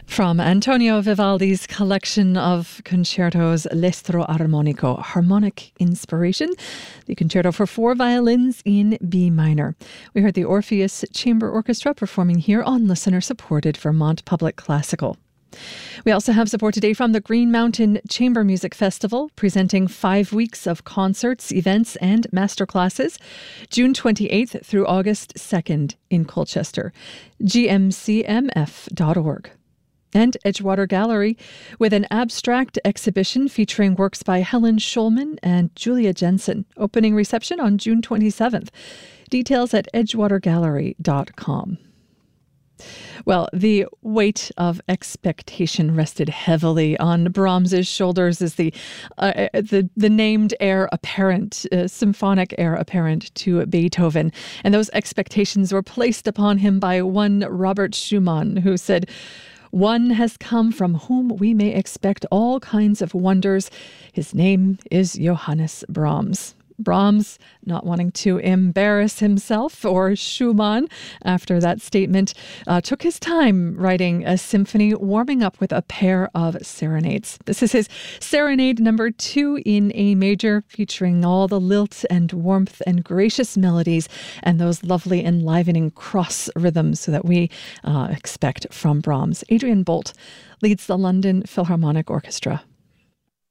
From Antonio Vivaldi's collection of concertos L'Estro Armonico, Harmonic Inspiration, the concerto for 4 violins in B minor. We heard the Orpheus Chamber Orchestra performing here on listener-supported Vermont Public Classical. We also have support today from the Green Mountain Chamber Music Festival, presenting 5 weeks of concerts, events, and masterclasses, June 28th through August 2nd in Colchester. gmcmf.org. And Edgewater Gallery with an abstract exhibition featuring works by Helen Schulman and Julia Jensen. Opening reception on June 27th. Details at edgewatergallery.com. Well, the weight of expectation rested heavily on Brahms's shoulders as the named heir apparent, symphonic heir apparent to Beethoven. And those expectations were placed upon him by one Robert Schumann, who said, "One has come from whom we may expect all kinds of wonders. His name is Johannes Brahms." Brahms, not wanting to embarrass himself or Schumann after that statement, took his time writing a symphony, warming up with a pair of serenades. This is his Serenade number 2 in A major, featuring all the lilt and warmth and gracious melodies and those lovely enlivening cross rhythms that we expect from Brahms. Adrian Bolt leads the London Philharmonic Orchestra.